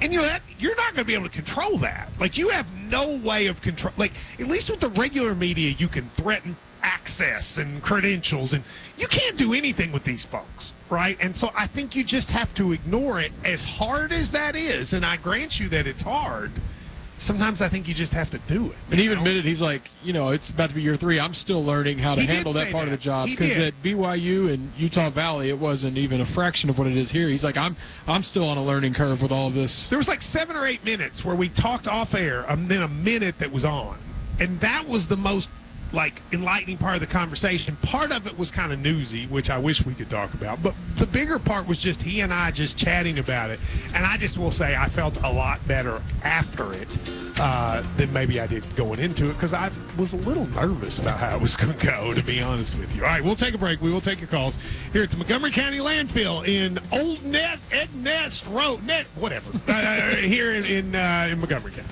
And you're not going to be able to control that. Like, you have no way of control. Like, at least with the regular media, you can threaten access and credentials, and you can't do anything with these folks, right? And so I think you just have to ignore it, as hard as that is. And I grant you that it's hard. Sometimes I think you just have to do it. And he even admitted, he's like, it's about to be year 3. I'm still learning how to handle that part of the job, because at BYU and Utah Valley, it wasn't even a fraction of what it is here. He's like, I'm still on a learning curve with all of this. There was like 7 or 8 minutes where we talked off air, and then a minute that was on, and that was the most enlightening part of the conversation. Part of it was kind of newsy, which I wish we could talk about, but the bigger part was just he and I just chatting about it. And I just will say I felt a lot better after it than maybe I did going into it, because I was a little nervous about how it was going to go, to be honest with you. All right, we'll take a break. We will take your calls here at the Montgomery County Landfill in Old Nest Road, here in Montgomery County.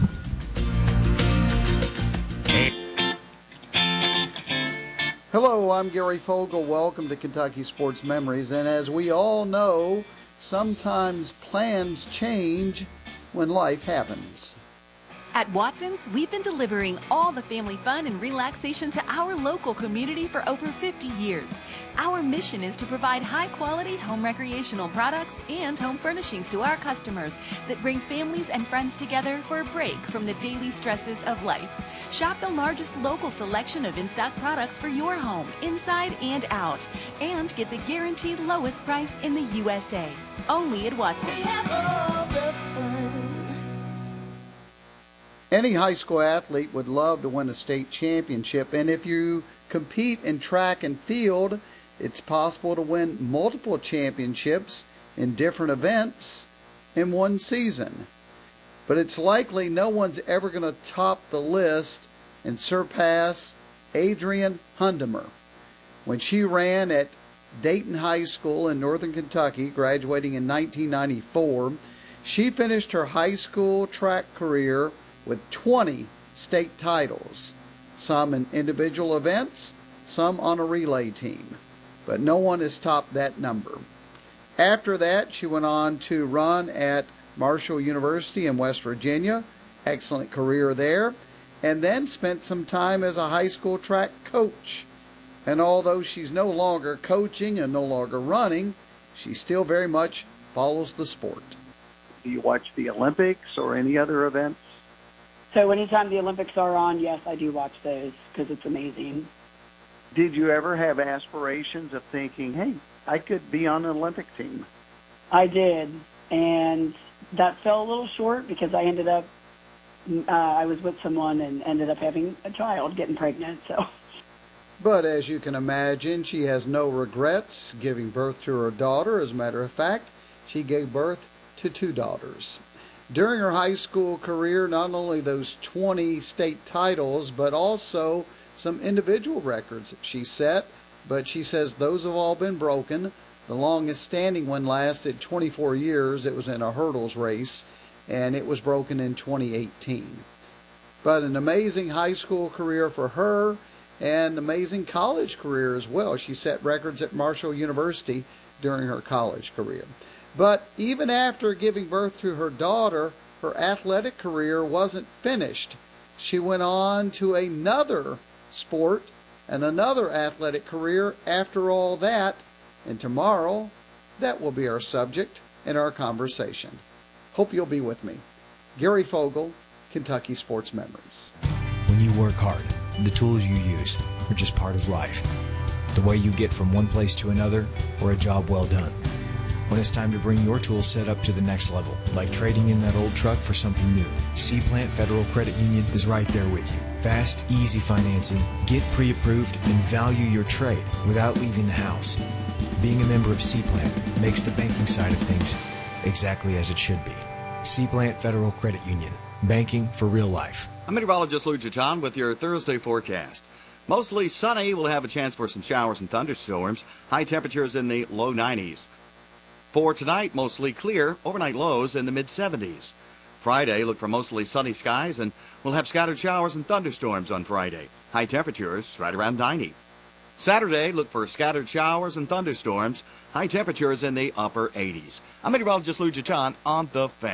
Hello, I'm Gary Fogle. Welcome to Kentucky Sports Memories. And as we all know, sometimes plans change when life happens. At Watson's, we've been delivering all the family fun and relaxation to our local community for over 50 years. Our mission is to provide high-quality home recreational products and home furnishings to our customers that bring families and friends together for a break from the daily stresses of life. Shop the largest local selection of in-stock products for your home, inside and out, and get the guaranteed lowest price in the USA. Only at Watson's. We have all the fun. Any high school athlete would love to win a state championship, and if you compete in track and field, it's possible to win multiple championships in different events in one season. But it's likely no one's ever going to top the list and surpass Adrian Hundemer. When she ran at Dayton High School in Northern Kentucky, graduating in 1994, she finished her high school track career with 20 state titles, some in individual events, some on a relay team. But no one has topped that number. After that, she went on to run at Marshall University in West Virginia, excellent career there, and then spent some time as a high school track coach. And although she's no longer coaching and no longer running, she still very much follows the sport. Do you watch the Olympics or any other events? So anytime the Olympics are on, yes, I do watch those because it's amazing. Did you ever have aspirations of thinking, hey, I could be on an Olympic team? I did, and that fell a little short because I ended up, I was with someone and ended up having a child, getting pregnant. So. But as you can imagine, she has no regrets giving birth to her daughter. As a matter of fact, she gave birth to 2 daughters. During her high school career, not only those 20 state titles, but also some individual records that she set, but she says those have all been broken. The longest standing one lasted 24 years. It was in a hurdles race, and it was broken in 2018. But an amazing high school career for her, and an amazing college career as well. She set records at Marshall University during her college career. But even after giving birth to her daughter, her athletic career wasn't finished. She went on to another sport and another athletic career after all that. And tomorrow, that will be our subject in our conversation. Hope you'll be with me. Gary Fogle, Kentucky Sports Memories. When you work hard, the tools you use are just part of life. The way you get from one place to another, or a job well done. When it's time to bring your tool set up to the next level, like trading in that old truck for something new, C-Plant Federal Credit Union is right there with you. Fast, easy financing, get pre-approved, and value your trade without leaving the house. Being a member of C-Plant makes the banking side of things exactly as it should be. C-Plant Federal Credit Union. Banking for real life. I'm meteorologist Lou Chiton with your Thursday forecast. Mostly sunny. We'll have a chance for some showers and thunderstorms. High temperatures in the low 90s. For tonight, mostly clear. Overnight lows in the mid-70s. Friday, look for mostly sunny skies, and we'll have scattered showers and thunderstorms on Friday. High temperatures right around 90. Saturday, look for scattered showers and thunderstorms. High temperatures in the upper 80s. I'm meteorologist Lou Chiton on The Fan.